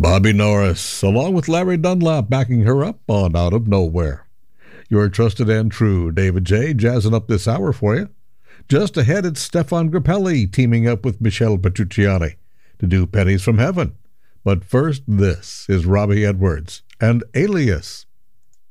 Bobby Norris, along with Larry Dunlap, backing her up on Out of Nowhere. Your trusted and true David J. jazzing up this hour for you. Just ahead, it's Stefan Grappelli teaming up with Michelle Petrucciani to do Pennies from Heaven. But first, this is Robbie Edwards and Alias.